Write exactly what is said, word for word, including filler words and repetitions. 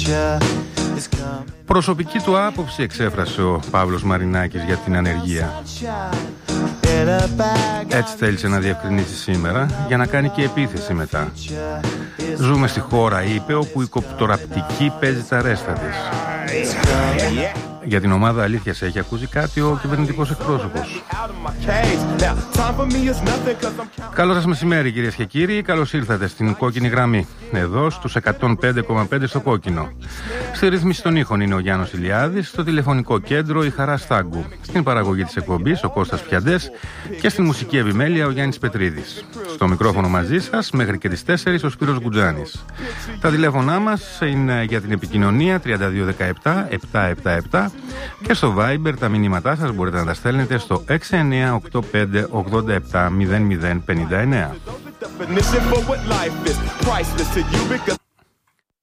Προσωπική του άποψη εξέφρασε ο Παύλος Μαρινάκης για την ανεργία. Έτσι θέλησε να διευκρινίσει σήμερα για να κάνει και επίθεση μετά. Ζούμε στη χώρα, είπε, όπου η κοπτοραπτική παίζει τα ρέστα της. Για την ομάδα Αλήθειας έχει ακούσει κάτι ο κυβερνητικός εκπρόσωπος. Καλό σας μεσημέρι, κυρίες και κύριοι. Καλώς ήρθατε στην κόκκινη γραμμή. Εδώ στους εκατόν πέντε κόμμα πέντε στο κόκκινο. Στη ρύθμιση των ήχων είναι ο Γιάννος Ηλιάδης. Στο τηλεφωνικό κέντρο η Χαρά Στάγκου. Στην παραγωγή της εκπομπής ο Κώστας Πιαντές. Και στην μουσική επιμέλεια ο Γιάννης Πετρίδης. Στο μικρόφωνο μαζί σας μέχρι και τις τέσσερις ο Σπύρος Γκουτζάνης. Τα τηλέφωνά μας είναι για την επικοινωνία τριάντα δύο δεκαεπτά επτακόσια εβδομήντα επτά και στο Viber τα μηνύματά σας μπορείτε να τα στέλνετε στο έξι εννιά οκτώ πέντε ογδόντα επτά μηδέν μηδέν πενήντα εννέα.